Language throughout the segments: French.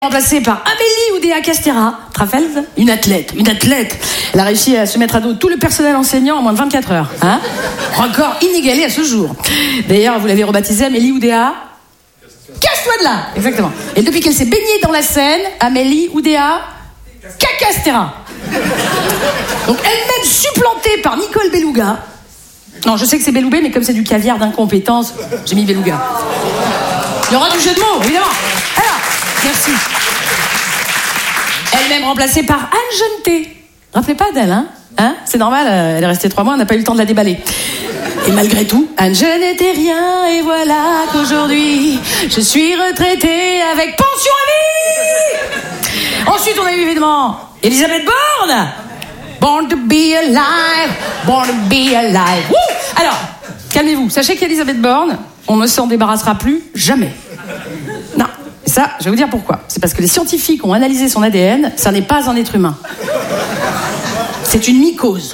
Remplacée par Amélie Oudéa Castéra, tu te rappelles ça ? Une athlète. Elle a réussi à se mettre à dos tout le personnel enseignant en moins de 24 heures. Hein ? Record inégalé à ce jour. D'ailleurs, vous l'avez rebaptisée Amélie Oudéa Casse-toi de là. Exactement. Et depuis qu'elle s'est baignée dans la Seine, Amélie Oudéa Castéra. Donc elle-même supplantée par Nicole Beluga. Non, je sais que c'est Beloubé, mais comme c'est du caviar d'incompétence, j'ai mis Beluga. Il y aura du jeu de mots, évidemment. Alors, merci. Elle-même remplacée par Anne Jeuneté. Rappelez pas d'elle, hein, c'est normal, elle est restée 3 mois, on n'a pas eu le temps de la déballer. Et malgré tout, Anne, je n'étais rien, et voilà qu'aujourd'hui, je suis retraitée avec pension à vie. Ensuite, on a eu évidemment Elisabeth Borne. Born to be alive, born to be alive. Woo! Alors, calmez-vous, sachez qu'Elisabeth Borne, on ne s'en débarrassera plus jamais. Non, ça, je vais vous dire pourquoi. C'est parce que les scientifiques ont analysé son ADN, ça n'est pas un être humain. C'est une mycose.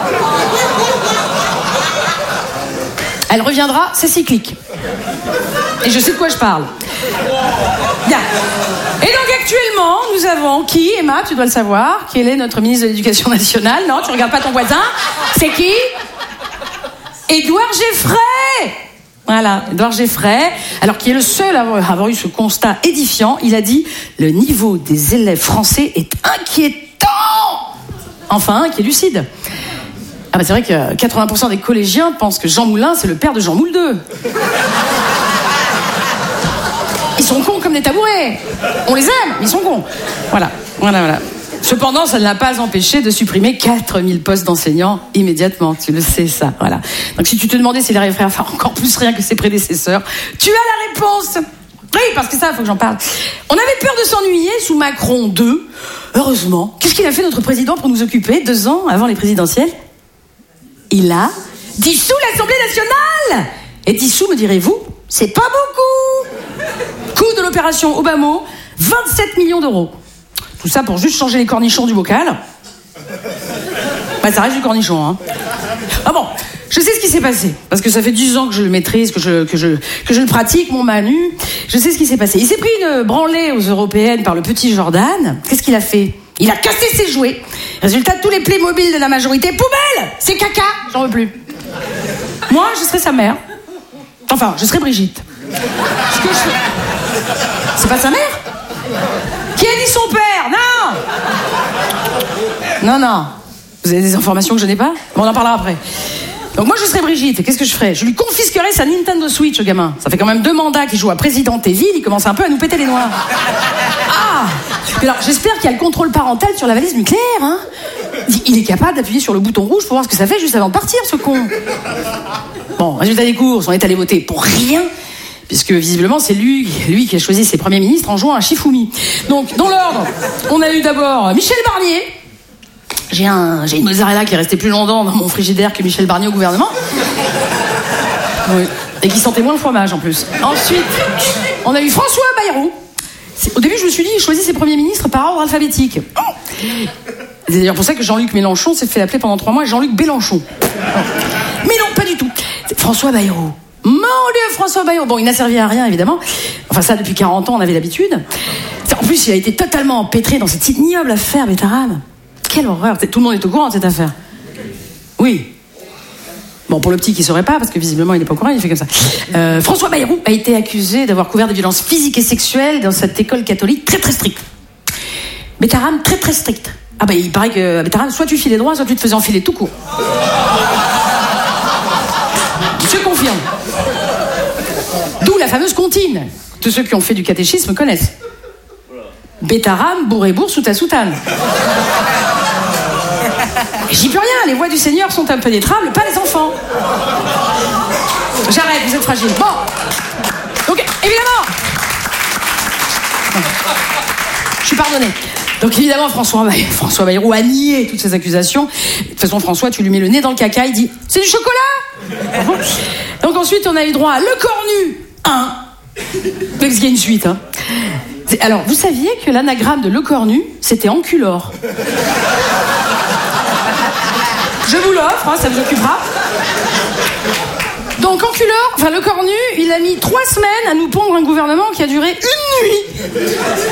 Elle reviendra, c'est cyclique. Et je sais de quoi je parle. Bien. Et donc actuellement, nous avons qui, Emma, tu dois le savoir, quel est notre ministre de l'Éducation nationale. Non, tu regardes pas ton voisin. C'est qui ? Édouard Geffray. Voilà, Édouard Geffray, alors qui est le seul à avoir eu ce constat édifiant. Il a dit « Le niveau des élèves français est inquiétant !» Enfin, qui est lucide. Ah bah c'est vrai que 80% des collégiens pensent que Jean Moulin, c'est le père de Jean Moule II. Ils sont cons comme des tabourets. On les aime, mais ils sont cons. Voilà. Cependant, ça ne l'a pas empêché de supprimer 4000 postes d'enseignants immédiatement. Tu le sais, ça. Voilà. Donc, si tu te demandais s'il arriverait à faire encore plus rien que ses prédécesseurs, tu as la réponse. Oui, parce que ça, il faut que j'en parle. On avait peur de s'ennuyer sous Macron 2. Heureusement. Qu'est-ce qu'il a fait, notre président, pour nous occuper 2 ans avant les présidentielles ? Il a dissous l'Assemblée nationale. Et dissous, me direz-vous, c'est pas beaucoup. Coût de l'opération Obama, 27 millions d'euros. Tout ça pour juste changer les cornichons du bocal. Bah, ça reste du cornichon, hein. Ah bon, je sais ce qui s'est passé. Parce que ça fait 10 ans que je le maîtrise, que je le pratique, mon Manu. Je sais ce qui s'est passé. Il s'est pris une branlée aux européennes par le petit Jordan. Qu'est-ce qu'il a fait ? Il a cassé ses jouets. Résultat, tous les Playmobil de la majorité, poubelle ! C'est caca, j'en veux plus. Moi, je serais sa mère. Enfin, je serais Brigitte. Ce que je... C'est pas sa mère ? Qui a dit son père ? Non. Vous avez des informations que je n'ai pas ? Bon, on en parlera après. Donc moi, je serais Brigitte. Qu'est-ce que je ferais ? Je lui confisquerais sa Nintendo Switch, au gamin. Ça fait quand même 2 mandats qu'il joue à Président Evil. Il commence un peu à nous péter les noix. Ah ! Mais alors, j'espère qu'il y a le contrôle parental sur la valise nucléaire, hein ? Il est capable d'appuyer sur le bouton rouge pour voir ce que ça fait juste avant de partir, ce con. Bon, résultat des courses, on est allé voter pour rien. Puisque visiblement c'est lui qui a choisi ses premiers ministres en jouant à Shifumi. Donc dans l'ordre, on a eu d'abord Michel Barnier. J'ai une mozzarella qui est restée plus longtemps dans mon frigidaire que Michel Barnier au gouvernement. Oui. Et qui sentait moins le fromage en plus. Ensuite, on a eu François Bayrou. Au début je me suis dit, il choisit ses premiers ministres par ordre alphabétique. C'est d'ailleurs pour ça que Jean-Luc Mélenchon s'est fait appeler pendant 3 mois Jean-Luc Bélenchon. Mais non, pas du tout. C'est François Bayrou. Mon Dieu, François Bayrou. Bon, il n'a servi à rien, évidemment. Enfin, ça, depuis 40 ans, on avait l'habitude. En plus, il a été totalement empêtré dans cette ignoble affaire Bétarame. Quelle horreur. Tout le monde est au courant de cette affaire. Oui. Bon, pour le petit qui ne saurait pas, parce que visiblement, il n'est pas au courant, il fait comme ça. François Bayrou a été accusé d'avoir couvert des violences physiques et sexuelles dans cette école catholique très, très stricte. Bétarame, très, très stricte. Ah bah, il paraît que Bétarame, soit tu filais droit, soit tu te faisais enfiler tout court. Je confirme. D'où la fameuse comptine. Tous ceux qui ont fait du catéchisme connaissent. Bétarame, bourré-bourre, sous ta soutane. J'y peux rien, les voies du Seigneur sont impénétrables, pas les enfants. J'arrête, vous êtes fragile. Bon. Donc, évidemment. Je suis pardonné. Donc évidemment, François Bayrou a nié toutes ces accusations. De toute façon, François, tu lui mets le nez dans le caca, il dit « C'est du chocolat !» Donc ensuite, on a eu droit à Le Cornu 1. Parce qu'il y a une suite. Hein. Alors, vous saviez que l'anagramme de Le Cornu, c'était Enculor. Je vous l'offre, hein, ça vous occupera. Donc Enculor, Le Cornu, il a mis 3 semaines à nous pondre un gouvernement qui a duré 1 nuit.